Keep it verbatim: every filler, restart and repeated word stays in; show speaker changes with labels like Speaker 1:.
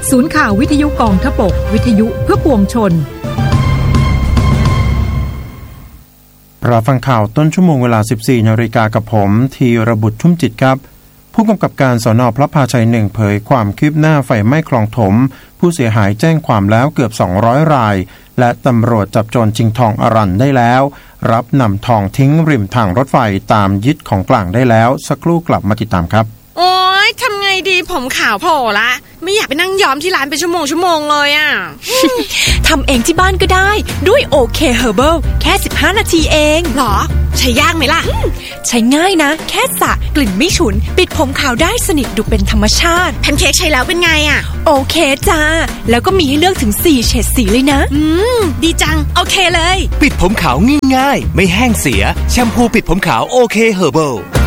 Speaker 1: ศูนย์ข่าววิทยุกองทพบกวิทยุเพื่อปวงชน
Speaker 2: รับฟังข่าวต้นชั่วโมงเวลา สิบสี่นาฬิกากับผมธีรบุตรชุ่มจิตครับผู้กำกับการสน.พระพาชัยหนึ่งเผยความคืบหน้าไฟไหม้คลองถมผู้เสียหายแจ้งความแล้วเกือบสองร้อยรายและตำรวจจับโจรชิงทองอรัญได้แล้วรับนำทองทิ้งริมทางรถไฟตามยึดของกลางได้แล้วสักครู่กลับมาติดตามครับ
Speaker 3: โอ๊ยทำไงดีผมขาวโผล่ละไม่อยากไปนั่งย้อมที่ร้านเป็นชั่วโมงชั่วโมงเลยอ่ะ
Speaker 4: ทำเองที่บ้านก็ได้ด้วยโอเคเฮอร์เบิลแค่สิบห้านาทีเอง
Speaker 3: หรอใช้ยากไหมล่ะ
Speaker 4: ใช้ง่ายนะแค่สระกลิ่นไม่ฉุนปิดผมขาวได้สนิทดูเป็นธรรมชาติ
Speaker 3: แพนเค้กใช้แล้วเป็นไงอ่ะ
Speaker 4: โอเคจ้าแล้วก็มีให้เลือกถึงสี่เฉดสีเลยนะ
Speaker 3: อืมดีจังโอเคเลย
Speaker 5: ปิดผมขาวง่ายๆไม่แห้งเสียแชมพูปิดผมขาวโอเคเฮอร์เบิล